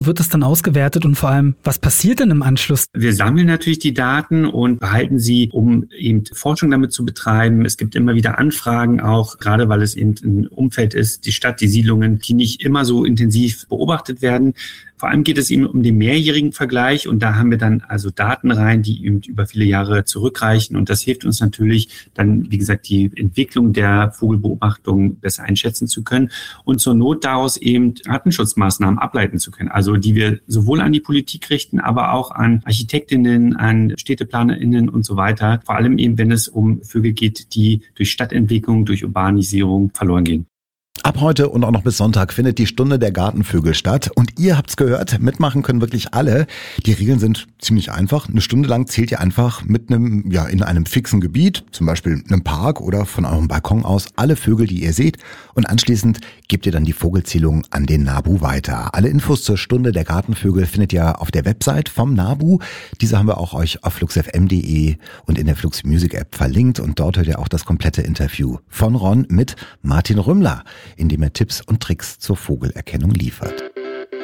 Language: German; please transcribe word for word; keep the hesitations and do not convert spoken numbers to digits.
wird das dann ausgewertet und vor allem, was passiert denn im Anschluss? Wir sammeln natürlich die Daten und behalten sie, um eben Forschung damit zu betreiben. Es gibt immer wieder Anfragen auch, gerade weil es eben ein Umfeld ist, die Stadt, die Siedlungen, die nicht immer so intensiv beobachtet werden. Vor allem geht es eben um den mehrjährigen Vergleich und da haben wir dann also Daten rein, die eben über viele Jahre zurückreichen und das hilft uns natürlich dann, wie gesagt, die Entwicklung der Vogelbeobachtung besser einschätzen zu können und zur Not daraus eben Artenschutzmaßnahmen ableiten zu können. Also die wir sowohl an die Politik richten, aber auch an Architektinnen, an StädteplanerInnen und so weiter. Vor allem eben, wenn es um Vögel geht, die durch Stadtentwicklung, durch Urbanisierung verloren gehen. Ab heute und auch noch bis Sonntag findet die Stunde der Gartenvögel statt. Und ihr habt's gehört, mitmachen können wirklich alle. Die Regeln sind ziemlich einfach. Eine Stunde lang zählt ihr einfach mit einem, ja, in einem fixen Gebiet, zum Beispiel einem Park oder von eurem Balkon aus, alle Vögel, die ihr seht. Und anschließend gebt ihr dann die Vogelzählung an den NABU weiter. Alle Infos zur Stunde der Gartenvögel findet ihr auf der Website vom NABU. Diese haben wir auch euch auf flux f m punkt d e und in der Flux Music App verlinkt. Und dort hört ihr auch das komplette Interview von Ron mit Martin Rümmler, in dem er Tipps und Tricks zur Vogelerkennung liefert.